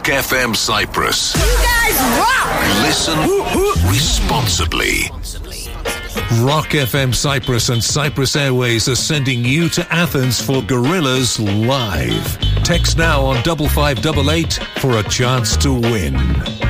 Rock FM Cyprus. You guys rock! Listen responsibly. Rock FM Cyprus and Cyprus Airways are sending you to Athens for Gorillaz Live. Text now on 5588 for a chance to win.